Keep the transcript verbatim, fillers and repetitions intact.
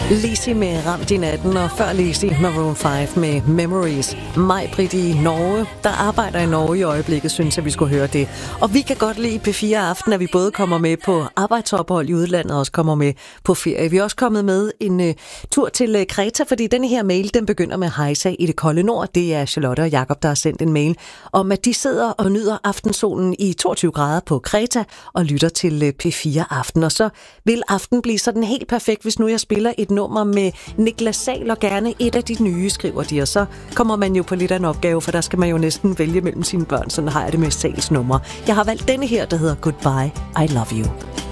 Lizzy med Ramt i natten, og før Lizzy Maroon fem med Memories. Maj-Brit i Norge, der arbejder i Norge i øjeblikket, synes jeg, vi skulle høre det. Og vi kan godt lide P fire Aften, at vi både kommer med på arbejdsophold i udlandet, og også kommer med på ferie. Vi er også kommet med en uh, tur til uh, Kreta, fordi denne her mail, den begynder med hejsa i det kolde nord. Det er Charlotte og Jakob, der har sendt en mail om, at de sidder og nyder aftensolen i toogtyve grader på Kreta og lytter til uh, P fire Aften. Og så vil aften blive sådan helt perfekt, hvis nu jeg spiller et nummer med Niklas Sahl, og gerne et af de nye, skriver de, og så kommer man jo på lidt af en opgave, for der skal man jo næsten vælge mellem sine børn, sådan har jeg det med Sahls numre. Jeg har valgt denne her, der hedder Goodbye, I Love You.